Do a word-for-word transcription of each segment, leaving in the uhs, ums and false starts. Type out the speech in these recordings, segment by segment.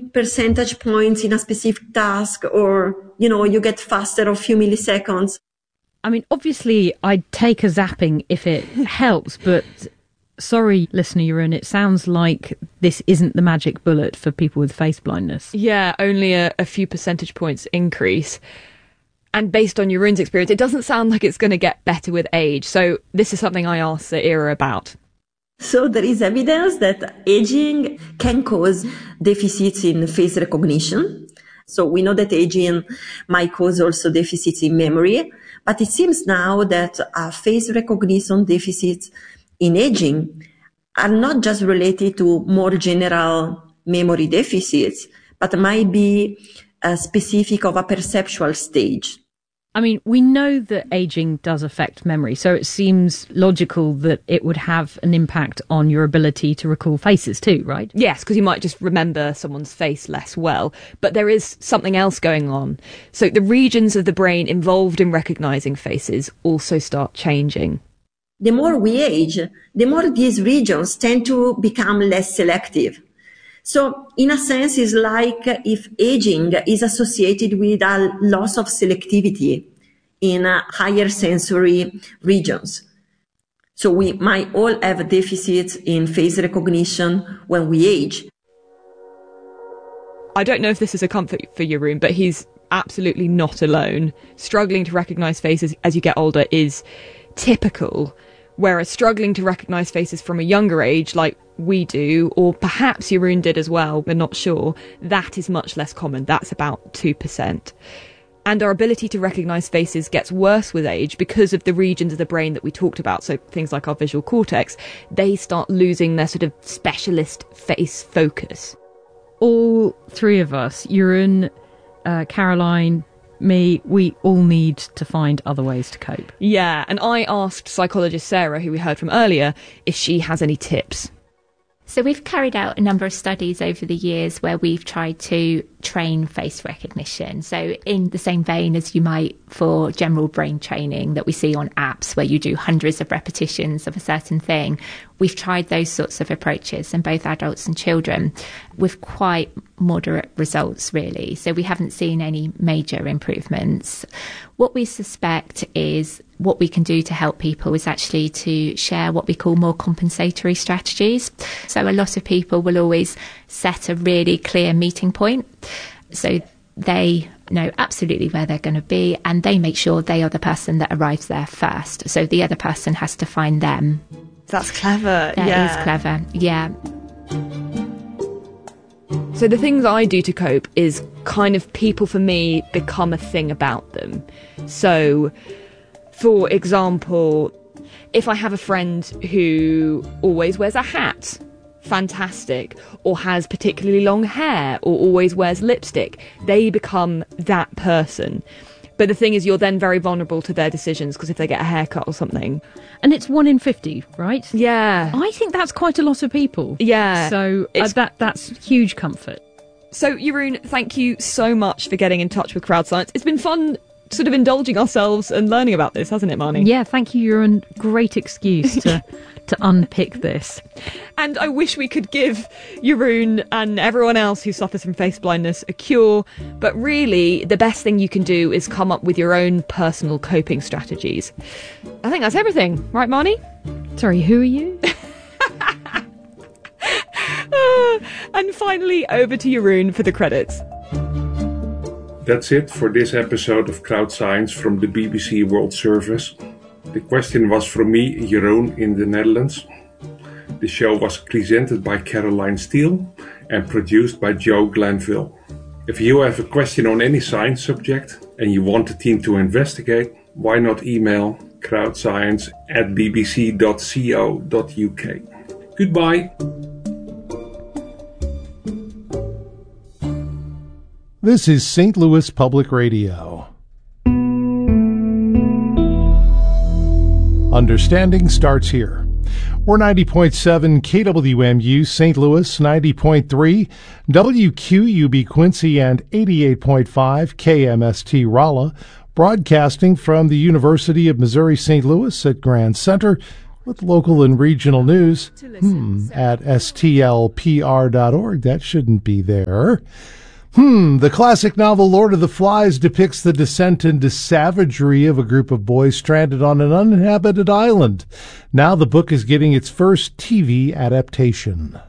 percentage points in a specific task, or, you know, you get faster a few milliseconds. I mean, obviously, I'd take a zapping if it helps, but sorry, listener Jeroen, it sounds like this isn't the magic bullet for people with face blindness. Yeah, only a, a few percentage points increase. And based on Jeroen's experience, it doesn't sound like it's going to get better with age. So this is something I asked Zaira about. So there is evidence that aging can cause deficits in face recognition. So we know that aging might cause also deficits in memory. But it seems now that uh, face recognition deficits in aging are not just related to more general memory deficits, but might be uh, specific of a perceptual stage. I mean, we know that aging does affect memory, so it seems logical that it would have an impact on your ability to recall faces too, right? Yes, because you might just remember someone's face less well. But there is something else going on. So the regions of the brain involved in recognising faces also start changing. The more we age, the more these regions tend to become less selective. So in a sense, it's like if aging is associated with a loss of selectivity in uh, higher sensory regions. So we might all have deficits in face recognition when we age. I don't know if this is a comfort for Jeroen, but he's absolutely not alone. Struggling to recognise faces as you get older is typical, whereas struggling to recognise faces from a younger age, like we do, or perhaps Jeroen did as well, we're not sure, that is much less common. That's about two percent. And our ability to recognise faces gets worse with age because of the regions of the brain that we talked about, so things like our visual cortex, they start losing their sort of specialist face focus. All three of us, Jeroen, uh, Caroline, me, we all need to find other ways to cope. Yeah, and I asked psychologist Sarah, who we heard from earlier, if she has any tips. So we've carried out a number of studies over the years where we've tried to train face recognition. So in the same vein as you might for general brain training that we see on apps where you do hundreds of repetitions of a certain thing, we've tried those sorts of approaches in both adults and children with quite moderate results, really. So we haven't seen any major improvements. What we suspect is what we can do to help people is actually to share what we call more compensatory strategies. So a lot of people will always set a really clear meeting point. So they know absolutely where they're going to be and they make sure they are the person that arrives there first. So the other person has to find them. That's clever. That yeah. is clever. Yeah. So the things I do to cope is kind of people for me become a thing about them. So, for example, if I have a friend who always wears a hat, fantastic, or has particularly long hair, or always wears lipstick, they become that person. But the thing is, you're then very vulnerable to their decisions because if they get a haircut or something. And it's one in fifty, right? Yeah. I think that's quite a lot of people. Yeah. So uh, that that's huge comfort. So, Jeroen, thank you so much for getting in touch with Crowd Science. It's been fun sort of indulging ourselves and learning about this, hasn't it, Marnie? Yeah, thank you. You're a great excuse to to unpick this. And I wish we could give Jeroen and everyone else who suffers from face blindness a cure, but really the best thing you can do is come up with your own personal coping strategies. I think that's everything, right, Marnie? Sorry, who are you? uh, and finally, over to Jeroen for the credits. That's it for this episode of Crowd Science from the B B C World Service. The question was from me, Jeroen, in the Netherlands. The show was presented by Caroline Steele and produced by Joe Glanville. If you have a question on any science subject and you want the team to investigate, why not email crowdscience at b b c dot co dot u k. Goodbye. This is Saint Louis Public Radio. Understanding starts here. We're ninety point seven K W M U Saint Louis, ninety point three W Q U B Quincy, and eighty-eight point five K M S T Rolla, broadcasting from the University of Missouri Saint Louis at Grand Center, with local and regional news hmm, at S T L P R dot org. That shouldn't be there. Hmm, the classic novel Lord of the Flies depicts the descent into savagery of a group of boys stranded on an uninhabited island. Now the book is getting its first T V adaptation.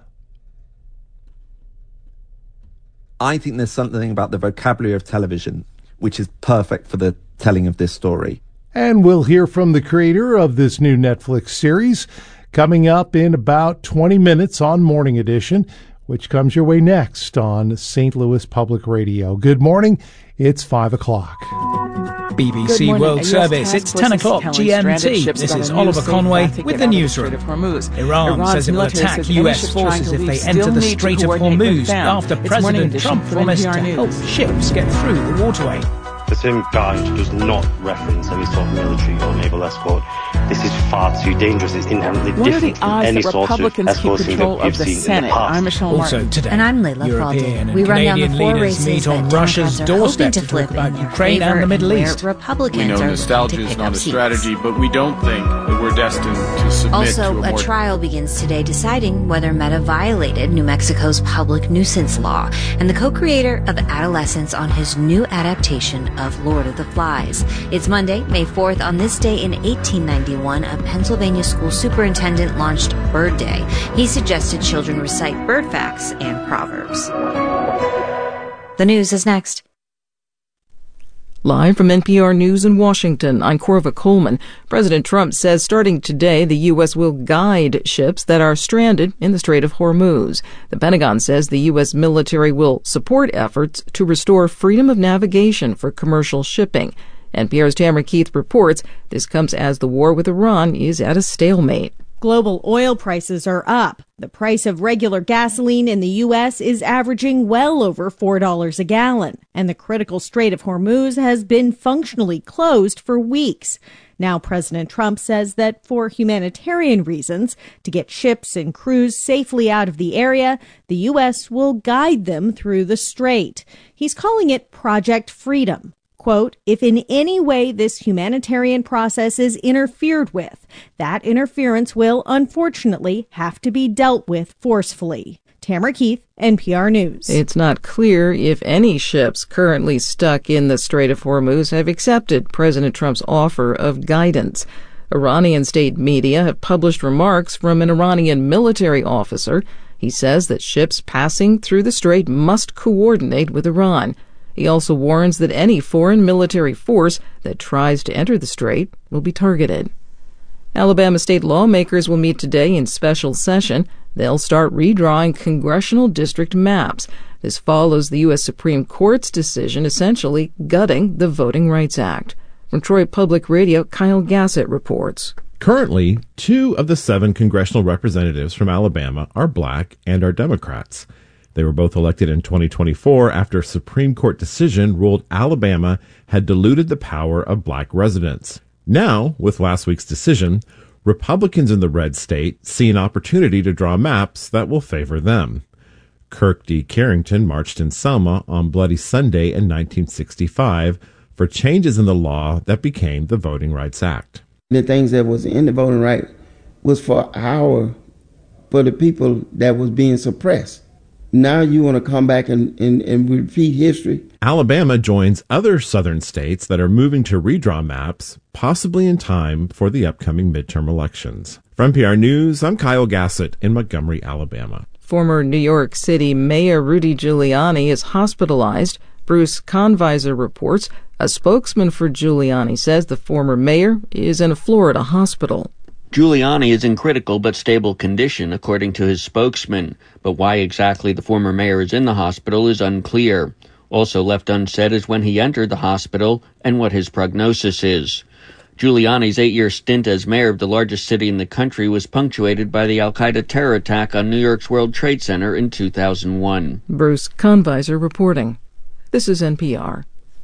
I think there's something about the vocabulary of television which is perfect for the telling of this story. And we'll hear from the creator of this new Netflix series coming up in about twenty minutes on Morning Edition, which comes your way next on Saint Louis Public Radio. Good morning. It's five o'clock. B B C World Service. It's ten o'clock G M T. This is Oliver Conway with the newsroom. Iran says it will attack U S forces if they enter the Strait of Hormuz after President Trump promised to help ships get through the waterway. The same guide does not reference any sort of military or naval escort. This is far too dangerous. It's inherently what different from any sort of escorting that we've seen in the past. I'm Michelle also Martin. today, and I'm Layla European Falding. We run down the four races meet on that Russia's Democrats are doorstep hoping to to flip talk about in their Ukraine favor and the Middle and East. where Republicans we know are nostalgia is not a strategy, but we don't think that we're destined to submit also, to a, a more... trial begins today deciding whether Meta violated New Mexico's public nuisance law, and the co-creator of Adolescence on his new adaptation of Lord of the Flies. It's Monday, May fourth. On this day in eighteen ninety-one, a Pennsylvania school superintendent launched Bird Day. He suggested children recite bird facts and proverbs. The news is next. Live from N P R News in Washington, I'm Corva Coleman. President Trump says starting today, the U S will guide ships that are stranded in the Strait of Hormuz. The Pentagon says the U S military will support efforts to restore freedom of navigation for commercial shipping. N P R's Tamara Keith reports this comes as the war with Iran is at a stalemate. Global oil prices are up. The price of regular gasoline in the U S is averaging well over four dollars a gallon, and the critical Strait of Hormuz has been functionally closed for weeks. Now President Trump says that for humanitarian reasons, to get ships and crews safely out of the area, the U S will guide them through the strait. He's calling it Project Freedom. Quote, if in any way this humanitarian process is interfered with, that interference will unfortunately have to be dealt with forcefully. Tamara Keith, N P R News. It's not clear if any ships currently stuck in the Strait of Hormuz have accepted President Trump's offer of guidance. Iranian state media have published remarks from an Iranian military officer. He says that ships passing through the strait must coordinate with Iran. He also warns that any foreign military force that tries to enter the strait will be targeted. Alabama state lawmakers will meet today in special session. They'll start redrawing congressional district maps. This follows the U S Supreme Court's decision essentially gutting the Voting Rights Act. From Troy Public Radio, Kyle Gassett reports. Currently, two of the seven congressional representatives from Alabama are black and are Democrats. They were both elected in twenty twenty-four after a Supreme Court decision ruled Alabama had diluted the power of black residents. Now, with last week's decision, Republicans in the red state see an opportunity to draw maps that will favor them. Kirk D. Carrington marched in Selma on Bloody Sunday in nineteen sixty-five for changes in the law that became the Voting Rights Act. The things that was in the voting right was for our, for the people that was being suppressed. Now you want to come back and, and, and repeat history. Alabama joins other southern states that are moving to redraw maps, possibly in time for the upcoming midterm elections. From N P R News, I'm Kyle Gassett in Montgomery, Alabama. Former New York City Mayor Rudy Giuliani is hospitalized. Bruce Conviser reports. A spokesman for Giuliani says the former mayor is in a Florida hospital. Giuliani is in critical but stable condition, according to his spokesman, but why exactly the former mayor is in the hospital is unclear. Also left unsaid is when he entered the hospital and what his prognosis is. Giuliani's eight-year stint as mayor of the largest city in the country was punctuated by the al-Qaeda terror attack on New York's World Trade Center in two thousand one. Bruce Conviser reporting. This is N P R.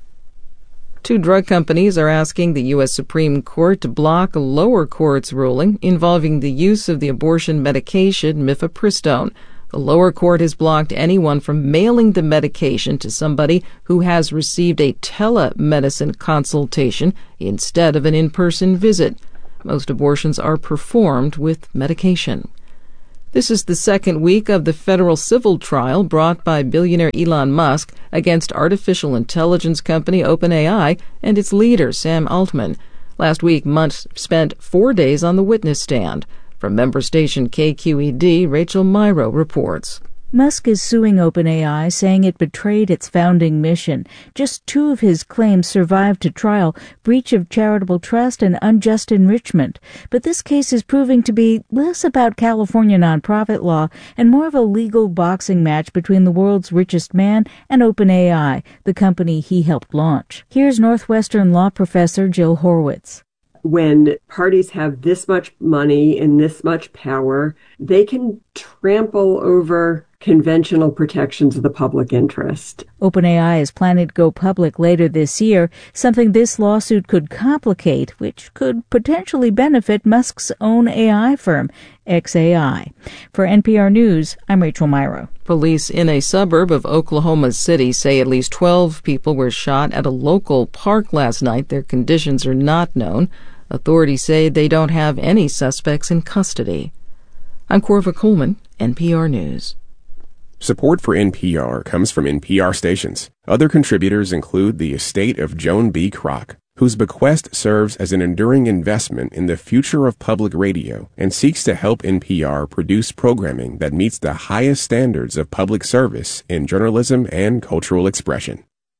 Two drug companies are asking the U S Supreme Court to block a lower court's ruling involving the use of the abortion medication mifepristone. The lower court has blocked anyone from mailing the medication to somebody who has received a telemedicine consultation instead of an in-person visit. Most abortions are performed with medication. This is the second week of the federal civil trial brought by billionaire Elon Musk against artificial intelligence company OpenAI and its leader, Sam Altman. Last week, Musk spent four days on the witness stand. From member station K Q E D, Rachel Myro reports. Musk is suing OpenAI, saying it betrayed its founding mission. Just two of his claims survived to trial, breach of charitable trust and unjust enrichment. But this case is proving to be less about California nonprofit law and more of a legal boxing match between the world's richest man and OpenAI, the company he helped launch. Here's Northwestern law professor Jill Horwitz. When parties have this much money and this much power, they can trample over conventional protections of the public interest. OpenAI is planning to go public later this year, something this lawsuit could complicate, which could potentially benefit Musk's own A I firm, X A I. For N P R News, I'm Rachel Myro. Police in a suburb of Oklahoma City say at least twelve people were shot at a local park last night. Their conditions are not known. Authorities say they don't have any suspects in custody. I'm Corva Coleman, N P R News. Support for N P R comes from N P R stations. Other contributors include the estate of Joan B. Kroc, whose bequest serves as an enduring investment in the future of public radio and seeks to help N P R produce programming that meets the highest standards of public service in journalism and cultural expression.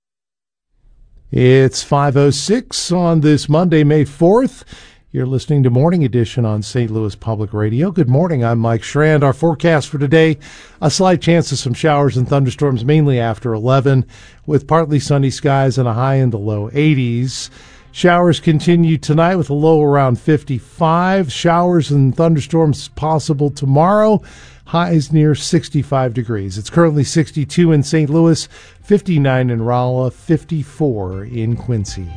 It's five oh six on this Monday, May fourth. You're listening to Morning Edition on Saint Louis Public Radio. Good morning. I'm Mike Schrand. Our forecast for today, a slight chance of some showers and thunderstorms, mainly after eleven, with partly sunny skies and a high in the low eighties. Showers continue tonight with a low around fifty-five. Showers and thunderstorms possible tomorrow. Highs near sixty-five degrees. It's currently sixty-two in Saint Louis, fifty-nine in Rolla, fifty-four in Quincy.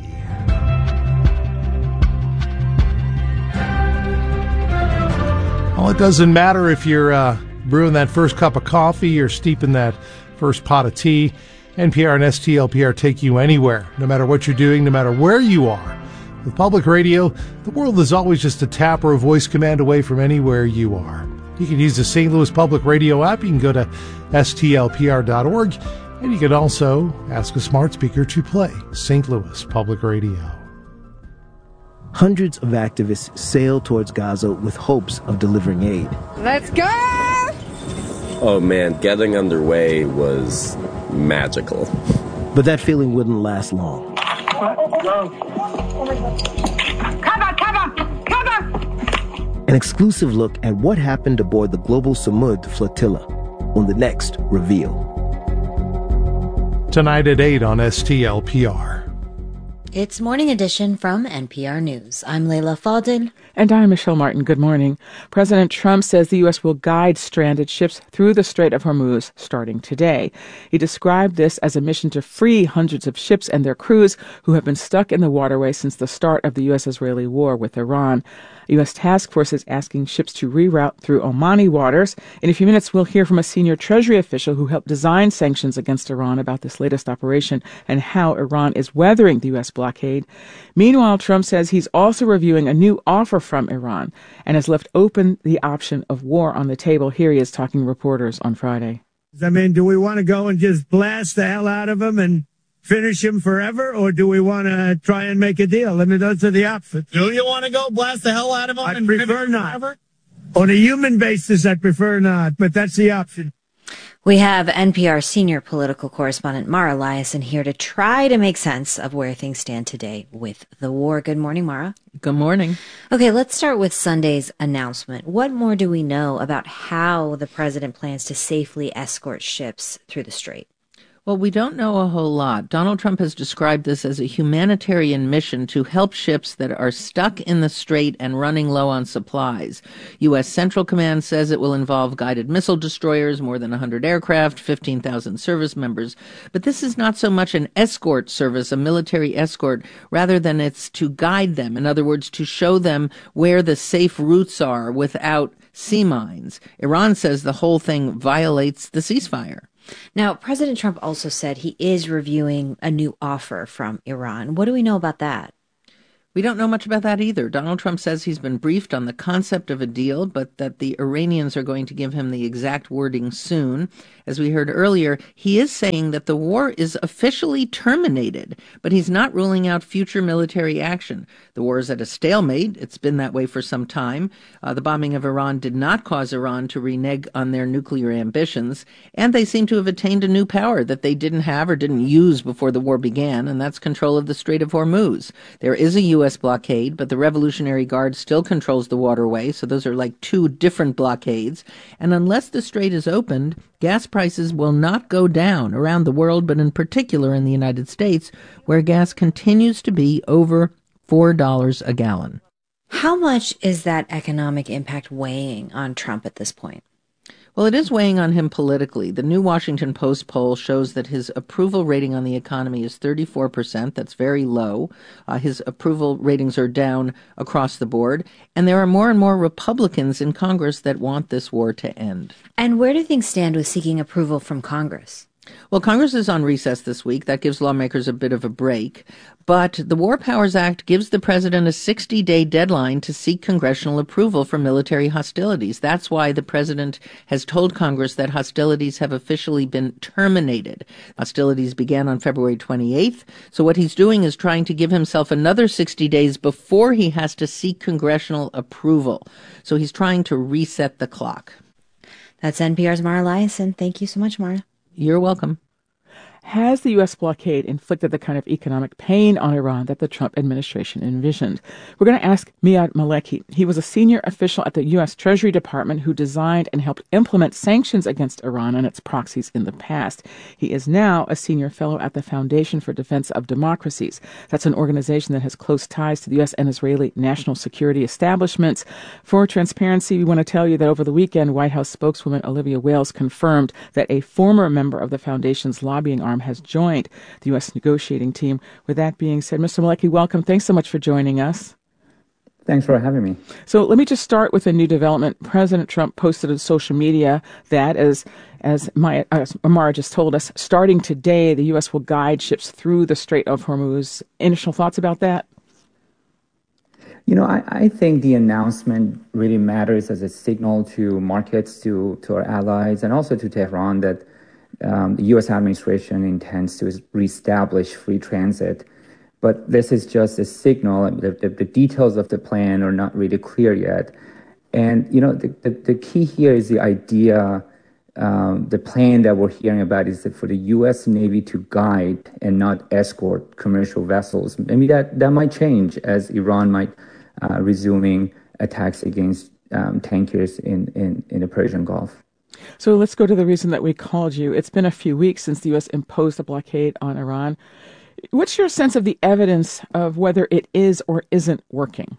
Well, it doesn't matter if you're uh, brewing that first cup of coffee or steeping that first pot of tea. N P R and S T L P R take you anywhere, no matter what you're doing, no matter where you are. With public radio, the world is always just a tap or a voice command away from anywhere you are. You can use the Saint Louis Public Radio app. You can go to S T L P R dot org, and you can also ask a smart speaker to play Saint Louis Public Radio. Hundreds of activists sailed towards Gaza with hopes of delivering aid. Let's go! Oh man, getting underway was magical. But that feeling wouldn't last long. Cover, cover, cover! An exclusive look at what happened aboard the Global Samud flotilla on the next Reveal. Tonight at eight on S T L P R. It's Morning Edition from N P R News. I'm Leila Fadel. And I'm Michelle Martin. Good morning. President Trump says the U S will guide stranded ships through the Strait of Hormuz starting today. He described this as a mission to free hundreds of ships and their crews who have been stuck in the waterway since the start of the U S-Israeli war with Iran. A U S task force is asking ships to reroute through Omani waters. In a few minutes, we'll hear from a senior Treasury official who helped design sanctions against Iran about this latest operation and how Iran is weathering the U S blockade. Meanwhile, Trump says he's also reviewing a new offer from Iran and has left open the option of war on the table. Here he is talking to reporters on Friday. I mean, do we want to go and just blast the hell out of him and finish him forever, or do we want to try and make a deal? I mean, those are the options. Do you want to go blast the hell out of him? I and prefer not. Forever? On a human basis, I prefer not, but that's the option. We have N P R senior political correspondent Mara Liasson here to try to make sense of where things stand today with the war. Good morning, Mara. Good morning. Okay, let's start with Sunday's announcement. What more do we know about how the president plans to safely escort ships through the strait? Well, we don't know a whole lot. Donald Trump has described this as a humanitarian mission to help ships that are stuck in the strait and running low on supplies. U S Central Command says it will involve guided missile destroyers, more than one hundred aircraft, fifteen thousand service members. But this is not so much an escort service, a military escort, rather than it's to guide them. In other words, to show them where the safe routes are without sea mines. Iran says the whole thing violates the ceasefire. Now, President Trump also said he is reviewing a new offer from Iran. What do we know about that? We don't know much about that either. Donald Trump says he's been briefed on the concept of a deal, but that the Iranians are going to give him the exact wording soon. As we heard earlier, he is saying that the war is officially terminated, but he's not ruling out future military action. The war is at a stalemate. It's been that way for some time. Uh, the bombing of Iran did not cause Iran to renege on their nuclear ambitions, and they seem to have attained a new power that they didn't have or didn't use before the war began, and that's control of the Strait of Hormuz. There is a U S blockade, but the Revolutionary Guard still controls the waterway, so those are like two different blockades. And unless the strait is opened, gas prices will not go down around the world, but in particular in the United States, where gas continues to be over four dollars a gallon. How much is that economic impact weighing on Trump at this point? Well, it is weighing on him politically. The new Washington Post poll shows that his approval rating on the economy is thirty-four percent. That's very low. Uh, his approval ratings are down across the board. And there are more and more Republicans in Congress that want this war to end. And where do things stand with seeking approval from Congress? Well, Congress is on recess this week. That gives lawmakers a bit of a break. But the War Powers Act gives the president a sixty-day deadline to seek congressional approval for military hostilities. That's why the president has told Congress that hostilities have officially been terminated. Hostilities began on February twenty-eighth. So what he's doing is trying to give himself another sixty days before he has to seek congressional approval. So he's trying to reset the clock. That's N P R's Mara Liasson. Thank you so much, Mara. You're welcome. Has the U S blockade inflicted the kind of economic pain on Iran that the Trump administration envisioned? We're going to ask Miyad Maleki. He was a senior official at the U S Treasury Department who designed and helped implement sanctions against Iran and its proxies in the past. He is now a senior fellow at the Foundation for Defense of Democracies. That's an organization that has close ties to the U S and Israeli national security establishments. For transparency, we want to tell you that over the weekend, White House spokeswoman Olivia Wales confirmed that a former member of the foundation's lobbying arm has joined the U S negotiating team. With that being said, Mister Maleki, welcome. Thanks so much for joining us. Thanks for having me. So let me just start with a new development. President Trump posted on social media that, as as my as Amara just told us, starting today, the U S will guide ships through the Strait of Hormuz. Initial thoughts about that? You know, I, I think the announcement really matters as a signal to markets, to, to our allies, and also to Tehran that Um, the U S administration intends to reestablish free transit. But this is just a signal. The, the, the details of the plan are not really clear yet. And, you know, the, the, the key here is the idea, um, the plan that we're hearing about is that for the U S Navy to guide and not escort commercial vessels. Maybe that, that might change as Iran might uh, resuming attacks against um, tankers in, in, in the Persian Gulf. So let's go to the reason that we called you. It's been a few weeks since the U S imposed a blockade on Iran. What's your sense of the evidence of whether it is or isn't working?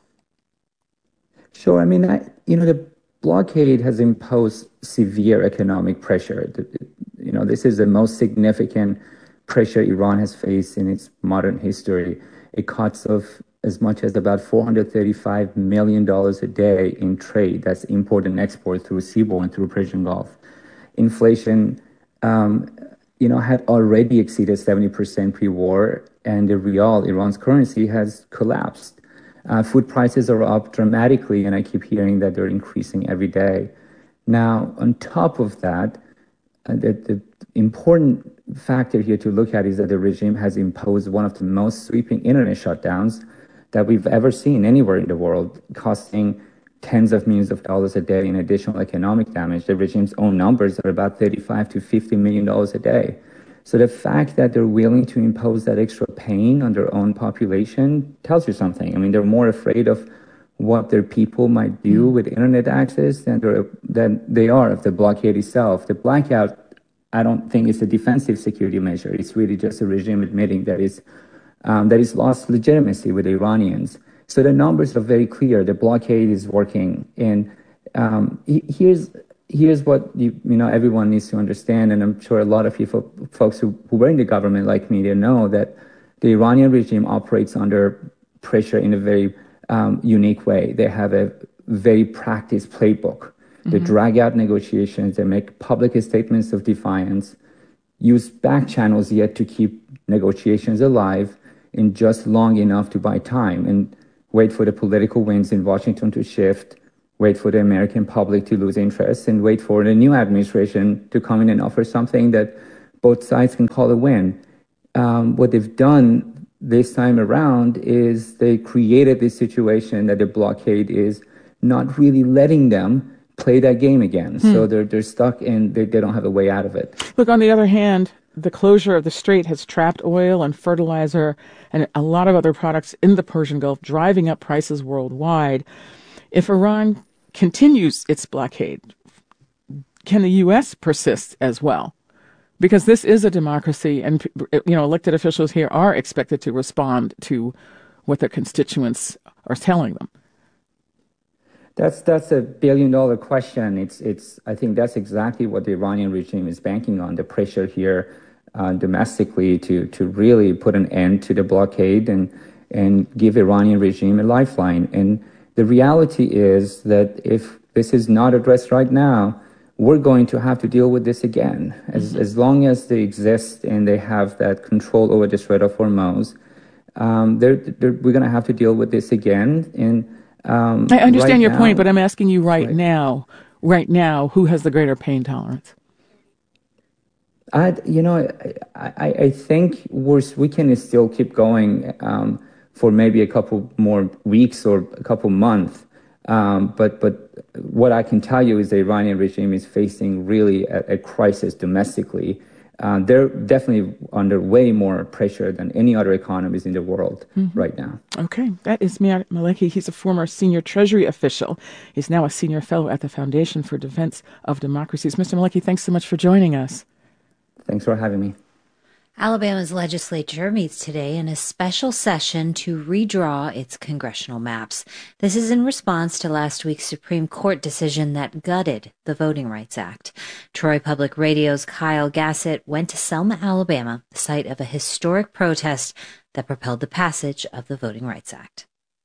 Sure. I mean, I, you know, the blockade has imposed severe economic pressure. The, you know, this is the most significant pressure Iran has faced in its modern history. It cuts off as much as about four hundred thirty-five million dollars a day in trade. That's import and export through seaborne, through Persian Gulf. Inflation, um, you know, had already exceeded seventy percent pre-war, and the rial, Iran's currency, has collapsed. Uh, food prices are up dramatically, and I keep hearing that they're increasing every day. Now, on top of that, uh, the, the important factor here to look at is that the regime has imposed one of the most sweeping internet shutdowns that we've ever seen anywhere in the world, costing tens of millions of dollars a day in additional economic damage. The regime's own numbers are about thirty-five to fifty million dollars a day. So the fact that they're willing to impose that extra pain on their own population tells you something. I mean, they're more afraid of what their people might do with internet access than, than they are of the blockade itself. The blackout, I don't think it's a defensive security measure. It's really just a regime admitting that it's Um, that is lost legitimacy with the Iranians. So the numbers are very clear. The blockade is working. And um, he, here's here's what you, you know everyone needs to understand, and I'm sure a lot of people, folks who, who were in the government like me, they know that the Iranian regime operates under pressure in a very um, unique way. They have a very practiced playbook. Mm-hmm. They drag out negotiations. They make public statements of defiance, use back channels yet to keep negotiations alive, in just long enough to buy time. And wait for the political winds in Washington to shift, wait for the American public to lose interest, and wait for the new administration to come in and offer something that both sides can call a win. Um, what they've done this time around is they created this situation that the blockade is not really letting them play that game again. Hmm. So they're they're stuck and they, they don't have a way out of it. Look, on the other hand, the closure of the strait has trapped oil and fertilizer and a lot of other products in the Persian Gulf, driving up prices worldwide. If Iran continues its blockade, can the U S persist as well? Because this is a democracy, and you know, elected officials here are expected to respond to what their constituents are telling them. That's that's a billion dollar question. It's it's. I think that's exactly what the Iranian regime is banking on: the pressure here uh, domestically to to really put an end to the blockade and and give Iranian regime a lifeline. And the reality is that if this is not addressed right now, we're going to have to deal with this again. As mm-hmm. as long as they exist and they have that control over the Strait of Hormuz, um, they're, they're, we're going to have to deal with this again. And um, I understand right your now, point, but I'm asking you right, right now, right now, who has the greater pain tolerance? I, you know, I, I, I think we're, we can still keep going um, for maybe a couple more weeks or a couple months. Um, but but what I can tell you is the Iranian regime is facing really a, a crisis domestically. Uh, they're definitely under way more pressure than any other economies in the world mm-hmm. right now. Okay, that is Miad Maleki. He's a former senior Treasury official. He's now a senior fellow at the Foundation for Defense of Democracies. Mister Maleki, thanks so much for joining us. Thanks for having me. Alabama's legislature meets today in a special session to redraw its congressional maps. This is in response to last week's Supreme Court decision that gutted the Voting Rights Act. Troy Public Radio's Kyle Gassett went to Selma, Alabama, the site of a historic protest that propelled the passage of the Voting Rights Act.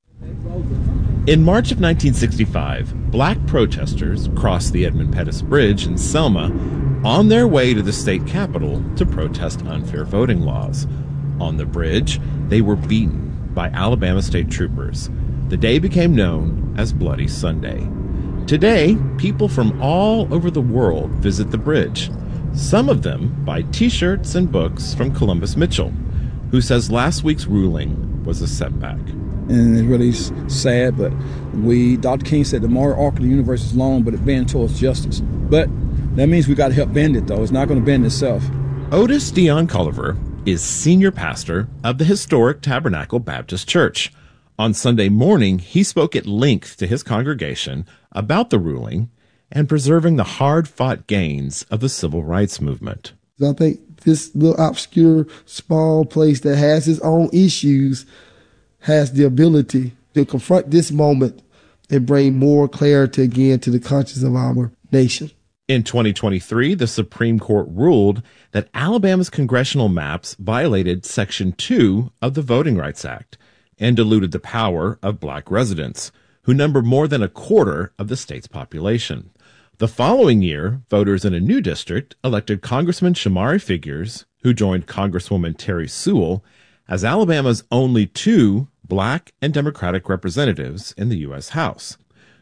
In March of nineteen sixty-five, black protesters crossed the Edmund Pettus Bridge in Selma on their way to the state capitol to protest unfair voting laws. On the bridge, they were beaten by Alabama state troopers. The day became known as Bloody Sunday. Today, people from all over the world visit the bridge. Some of them buy T-shirts and books from Columbus Mitchell, who says last week's ruling was a setback. And it's really sad, but we, Doctor King said the moral arc of the universe is long, but it bends towards justice. But that means we got to help bend it, though. It's not going to bend itself. Otis Dion Culliver is senior pastor of the historic Tabernacle Baptist Church. On Sunday morning, he spoke at length to his congregation about the ruling and preserving the hard-fought gains of the civil rights movement. I think this little obscure, small place that has its own issues has the ability to confront this moment and bring more clarity again to the conscience of our nation. In twenty twenty-three, the Supreme Court ruled that Alabama's congressional maps violated Section two of the Voting Rights Act and diluted the power of black residents, who number more than a quarter of the state's population. The following year, voters in a new district elected Congressman Shamari Figures, who joined Congresswoman Terry Sewell, as Alabama's only two black and Democratic representatives in the U S House.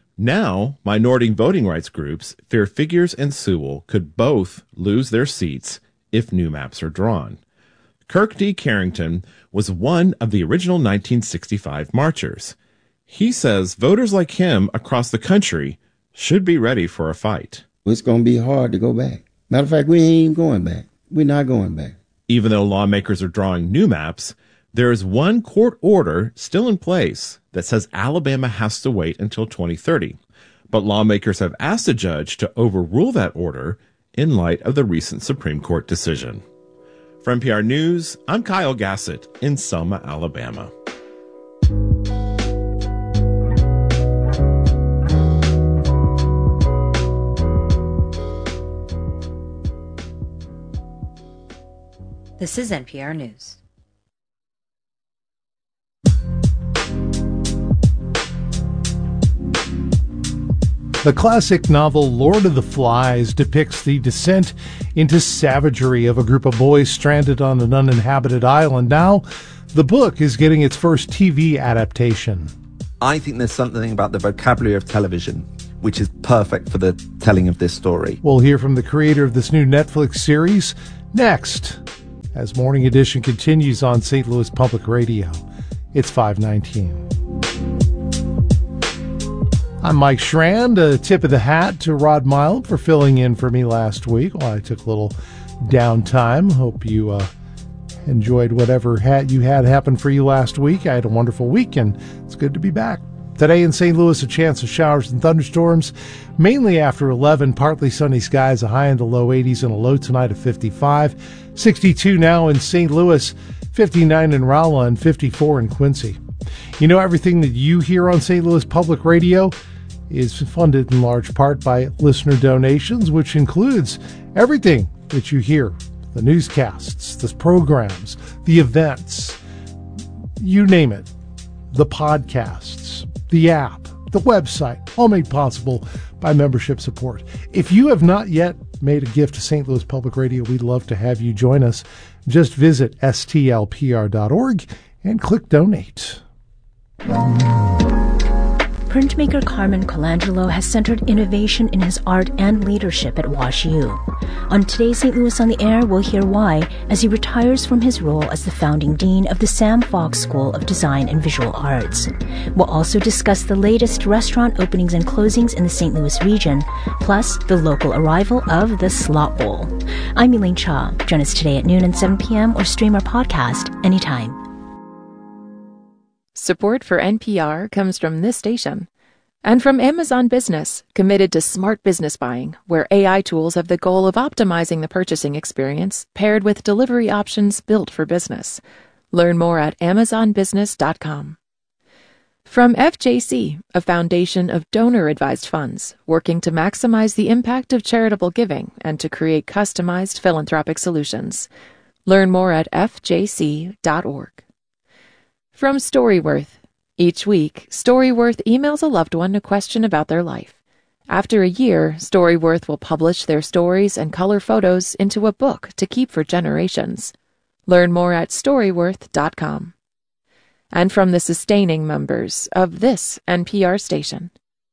Now, minority voting rights groups fear Figures and Sewell could both lose their seats if new maps are drawn. Kirk D. Carrington was one of the original nineteen sixty-five marchers. He says voters like him across the country should be ready for a fight. It's going to be hard to go back. Matter of fact, we ain't even going back. We're not going back. Even though lawmakers are drawing new maps, there is one court order still in place that says Alabama has to wait until twenty thirty. But lawmakers have asked a judge to overrule that order in light of the recent Supreme Court decision. For N P R News, I'm Kyle Gassett in Selma, Alabama. This is N P R News. The classic novel Lord of the Flies depicts the descent into savagery of a group of boys stranded on an uninhabited island. Now, the book is getting its first T V adaptation. I think there's something about the vocabulary of television which is perfect for the telling of this story. We'll hear from the creator of this new Netflix series next, as Morning Edition continues on Saint Louis Public Radio. It's five nineteen. I'm Mike Schrand. A tip of the hat to Rod Mild for filling in for me last week while I took a little downtime. Hope you uh, enjoyed whatever hat you had happen for you last week. I had a wonderful week, and it's good to be back. Today in Saint Louis, a chance of showers and thunderstorms, mainly after eleven. Partly sunny skies, a high in the low eighties, and a low tonight of fifty-five. sixty-two now in Saint Louis, fifty-nine in Rolla, and fifty-four in Quincy. You know, everything that you hear on Saint Louis Public Radio is funded in large part by listener donations, which includes everything that you hear: the newscasts, the programs, the events, you name it, the podcasts, the app, the website, all made possible by membership support. If you have not yet made a gift to Saint Louis Public Radio, we'd love to have you join us. Just visit S T L P R dot org and click donate. Printmaker Carmen Colangelo has centered innovation in his art and leadership at WashU. On today's Saint Louis on the Air, we'll hear why as he retires from his role as the founding dean of the Sam Fox School of Design and Visual Arts. We'll also discuss the latest restaurant openings and closings in the Saint Louis region, plus the local arrival of the Slot Bowl. I'm Elaine Cha. Join us today at noon and seven p.m. or stream our podcast anytime. Support for N P R comes from this station and from Amazon Business, committed to smart business buying, where A I tools have the goal of optimizing the purchasing experience paired with delivery options built for business. Learn more at amazon business dot com. From F J C, a foundation of donor-advised funds working to maximize the impact of charitable giving and to create customized philanthropic solutions. Learn more at f j c dot org. From Storyworth. Each week, Storyworth emails a loved one a question about their life. After a year, Storyworth will publish their stories and color photos into a book to keep for generations. Learn more at storyworth dot com. And from the sustaining members of this N P R station.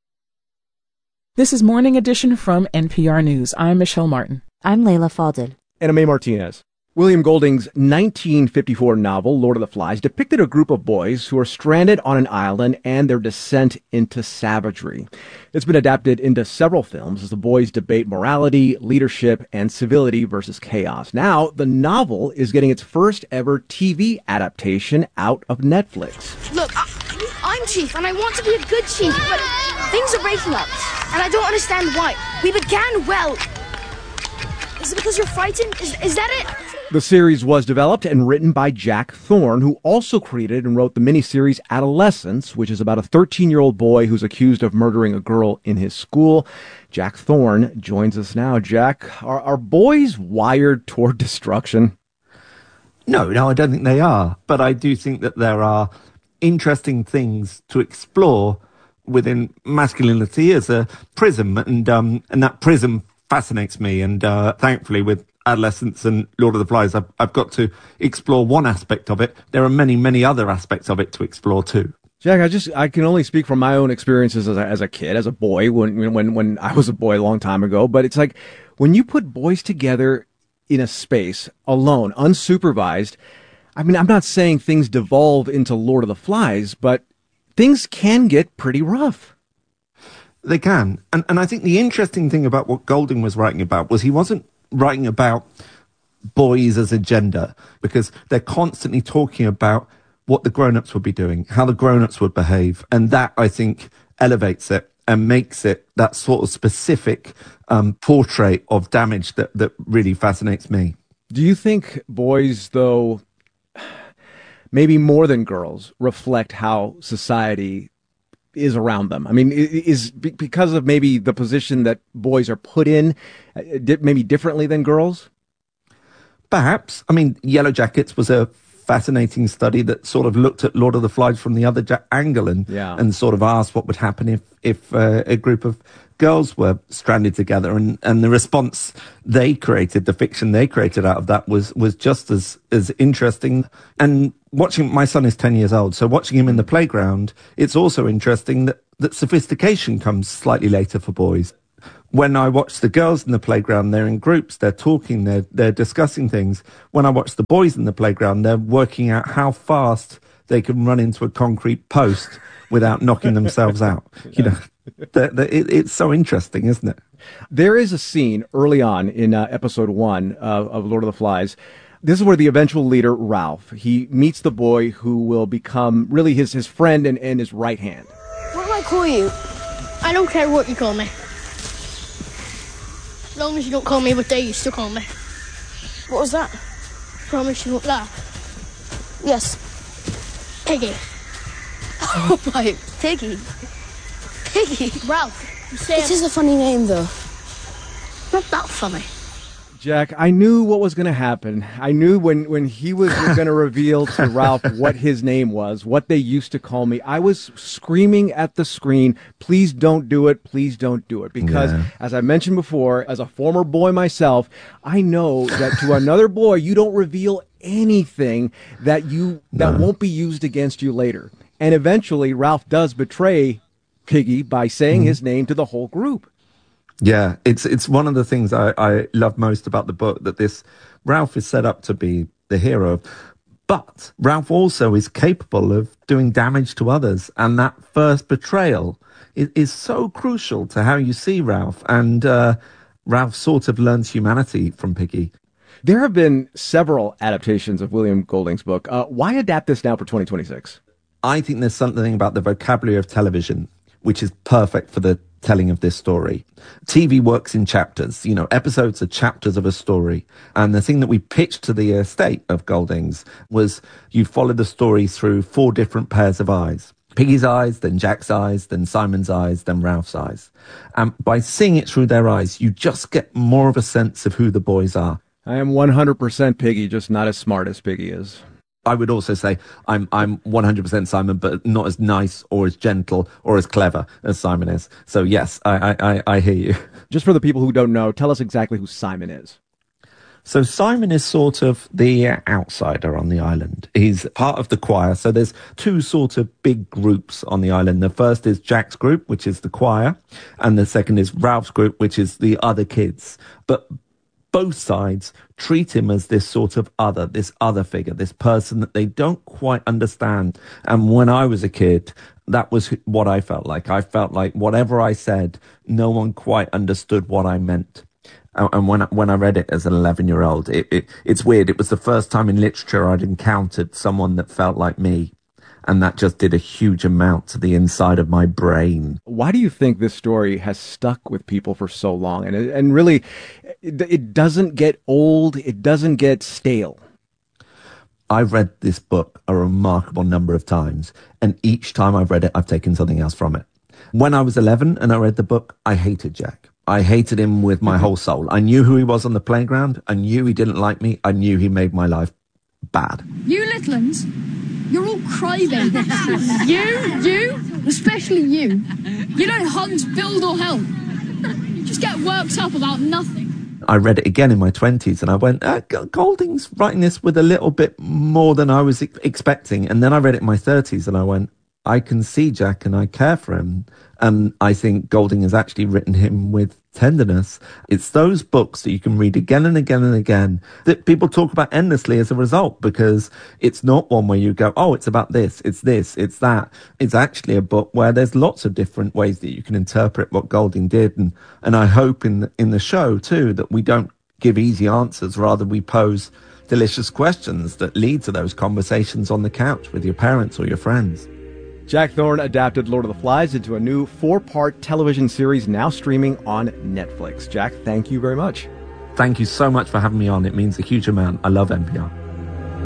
This is Morning Edition from N P R News. I'm Michelle Martin. I'm Layla Fadel. And I'm Mae Martinez. William Golding's nineteen fifty-four novel, Lord of the Flies, depicted a group of boys who are stranded on an island and their descent into savagery. It's been adapted into several films as the boys debate morality, leadership, and civility versus chaos. Now, the novel is getting its first ever T V adaptation out of Netflix. Look, I, I'm Chief, and I want to be a good chief, but things are breaking up, and I don't understand why. We began well. Is it because you're frightened? Is, is that it? The series was developed and written by Jack Thorne, who also created and wrote the miniseries Adolescence, which is about a thirteen-year-old boy who's accused of murdering a girl in his school. Jack Thorne joins us now. Jack, are, are boys wired toward destruction? No, no, I don't think they are. But I do think that there are interesting things to explore within masculinity as a prism, and um, and that prism fascinates me. And uh, thankfully, with Adolescence and Lord of the Flies, I've, I've got to explore one aspect of it. There are many, many other aspects of it to explore too. Jack, I just I can only speak from my own experiences as a, as a kid, as a boy, when when when I was a boy a long time ago. But it's like when you put boys together in a space alone, unsupervised. I mean, I'm not saying things devolve into Lord of the Flies, but things can get pretty rough. They can. And and I think the interesting thing about what Golding was writing about was he wasn't writing about boys as a gender, because they're constantly talking about what the grown-ups would be doing, how the grown-ups would behave. And that, I think, elevates it and makes it that sort of specific um, portrait of damage that, that really fascinates me. Do you think boys, though, maybe more than girls, reflect how society is around them? I mean, is because of maybe the position that boys are put in, maybe differently than girls? Perhaps. I mean, Yellow Jackets was a fascinating study that sort of looked at Lord of the Flies from the other ja- angle and yeah. and sort of asked what would happen if if uh, a group of girls were stranded together, and, and the response they created, the fiction they created out of that was was just as as interesting. And watching, my son is ten years old, so watching him in the playground, it's also interesting that, that sophistication comes slightly later for boys. When I watch the girls in the playground, they're in groups, they're talking, they're, they're discussing things. When I watch the boys in the playground, they're working out how fast they can run into a concrete post without knocking themselves out. You know, the, the, it, it's so interesting, isn't it? There is a scene early on in uh, episode one of, of Lord of the Flies. This is where the eventual leader, Ralph, he meets the boy who will become really his, his friend and, and his right hand. What do I call you? I don't care what you call me. As long as you don't call me what they used to call me. What was that? Promise you won't laugh. Yes. Piggy. Oh my, Piggy. Piggy. Ralph, you say it is a funny name though. Not that funny. Jack, I knew what was going to happen. I knew when, when he was going to reveal to Ralph what his name was, what they used to call me. I was screaming at the screen, please don't do it, please don't do it. Because, yeah. as I mentioned before, as a former boy myself, I know that to another boy, you don't reveal anything that you that no. won't be used against you later. And eventually, Ralph does betray Piggy by saying mm. his name to the whole group. Yeah, it's it's one of the things I, I love most about the book, that this Ralph is set up to be the hero, but Ralph also is capable of doing damage to others, and that first betrayal is, is so crucial to how you see Ralph, and uh, Ralph sort of learns humanity from Piggy. There have been several adaptations of William Golding's book. Uh, why adapt this now for twenty twenty-six? I think there's something about the vocabulary of television which is perfect for the telling of this story. T V works in chapters. You know, episodes are chapters of a story. And the thing that we pitched to the estate of Golding's was you follow the story through four different pairs of eyes. Piggy's eyes, then Jack's eyes, then Simon's eyes, then Ralph's eyes. And by seeing it through their eyes, you just get more of a sense of who the boys are. I am one hundred percent Piggy, just not as smart as Piggy is. I would also say I'm I'm one hundred percent Simon, but not as nice or as gentle or as clever as Simon is. So yes, I I, I hear you. Just for the people who don't know, tell us exactly who Simon is. So Simon is sort of the outsider on the island. He's part of the choir. So there's two sort of big groups on the island. The first is Jack's group, which is the choir, and the second is Ralph's group, which is the other kids. But both sides treat him as this sort of other, this other figure, this person that they don't quite understand. And when I was a kid, that was what I felt like. I felt like whatever I said, no one quite understood what I meant. And when I, when I read it as an eleven-year-old, it, it, it's weird. It was the first time in literature I'd encountered someone that felt like me. And that just did a huge amount to the inside of my brain. Why do you think this story has stuck with people for so long? And and really, it, it doesn't get old. It doesn't get stale. I've read this book a remarkable number of times. And each time I've read it, I've taken something else from it. When I was eleven and I read the book, I hated Jack. I hated him with my whole soul. I knew who he was on the playground. I knew he didn't like me. I knew he made my life bad. You little uns, you're all crybabies. you, you, especially you. You don't hunt, build or help. You just get worked up about nothing. I read it again in my twenties and I went, uh, Golding's writing this with a little bit more than I was expecting. And then I read it in my thirties and I went, I can see Jack and I care for him. And I think Golding has actually written him with tenderness. It's those books that you can read again and again and again that people talk about endlessly as a result, because it's not one where you go, oh, it's about this, it's this, it's that. It's actually a book where there's lots of different ways that you can interpret what Golding did. And, and I hope in the, in the show, too, that we don't give easy answers. Rather, we pose delicious questions that lead to those conversations on the couch with your parents or your friends. Jack Thorne adapted Lord of the Flies into a new four-part television series now streaming on Netflix. Jack, thank you very much. Thank you so much for having me on. It means a huge amount. I love N P R.